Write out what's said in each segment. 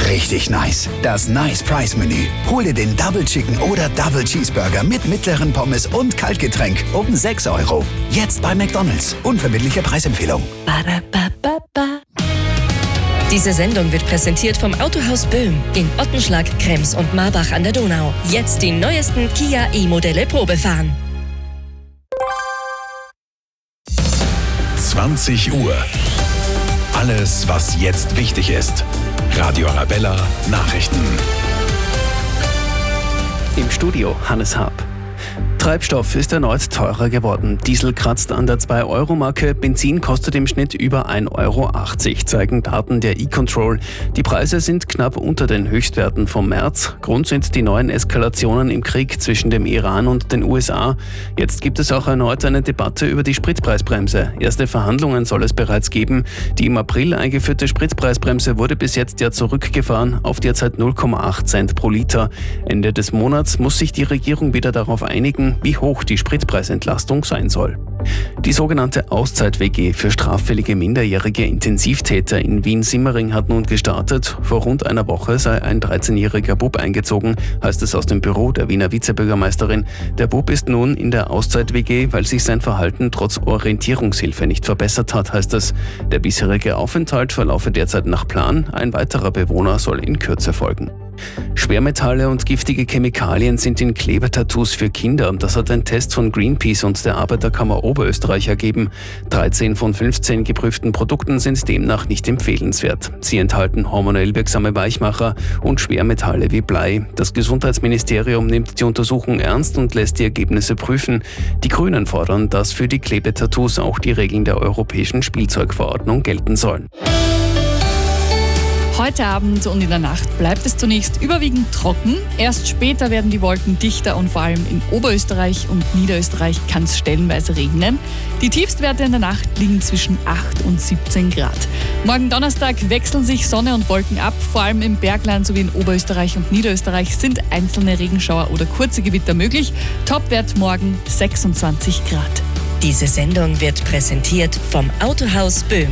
richtig nice. Das Nice Price Menü. Hol dir den Double Chicken oder Double Cheeseburger mit mittleren Pommes und Kaltgetränk um 6 €. Jetzt bei McDonald's. Unverbindliche Preisempfehlung. Diese Sendung wird präsentiert vom Autohaus Böhm in Ottenschlag, Krems und Marbach an der Donau. Jetzt die neuesten Kia E-Modelle Probe fahren. 20 Uhr. Alles, was jetzt wichtig ist. Radio Arabella Nachrichten. Im Studio Hannes Haab. Treibstoff ist erneut teurer geworden. Diesel kratzt an der 2-Euro-Marke, Benzin kostet im Schnitt über 1,80 €, zeigen Daten der E-Control. Die Preise sind knapp unter den Höchstwerten vom März. Grund sind die neuen Eskalationen im Krieg zwischen dem Iran und den USA. Jetzt gibt es auch erneut eine Debatte über die Spritpreisbremse. Erste Verhandlungen soll es bereits geben. Die im April eingeführte Spritpreisbremse wurde bis jetzt ja zurückgefahren auf derzeit 0,8 Cent pro Liter. Ende des Monats muss sich die Regierung wieder darauf einigen, wie hoch die Spritpreisentlastung sein soll. Die sogenannte Auszeit-WG für straffällige minderjährige Intensivtäter in Wien-Simmering hat nun gestartet. Vor rund einer Woche sei ein 13-jähriger Bub eingezogen, heißt es aus dem Büro der Wiener Vizebürgermeisterin. Der Bub ist nun in der Auszeit-WG, weil sich sein Verhalten trotz Orientierungshilfe nicht verbessert hat, heißt es. Der bisherige Aufenthalt verlaufe derzeit nach Plan. Ein weiterer Bewohner soll in Kürze folgen. Schwermetalle und giftige Chemikalien sind in Klebetattoos für Kinder. Das hat ein Test von Greenpeace und der Arbeiterkammer Oberösterreich ergeben. 13 von 15 geprüften Produkten sind demnach nicht empfehlenswert. Sie enthalten hormonell wirksame Weichmacher und Schwermetalle wie Blei. Das Gesundheitsministerium nimmt die Untersuchung ernst und lässt die Ergebnisse prüfen. Die Grünen fordern, dass für die Klebetattoos auch die Regeln der Europäischen Spielzeugverordnung gelten sollen. Heute Abend und in der Nacht bleibt es zunächst überwiegend trocken. Erst später werden die Wolken dichter und vor allem in Oberösterreich und Niederösterreich kann es stellenweise regnen. Die Tiefstwerte in der Nacht liegen zwischen 8 und 17 Grad. Morgen Donnerstag wechseln sich Sonne und Wolken ab. Vor allem im Bergland sowie in Oberösterreich und Niederösterreich sind einzelne Regenschauer oder kurze Gewitter möglich. Topwert morgen 26 Grad. Diese Sendung wird präsentiert vom Autohaus Böhm.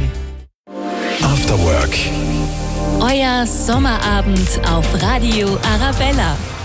After Work. Euer Sommerabend auf Radio Arabella.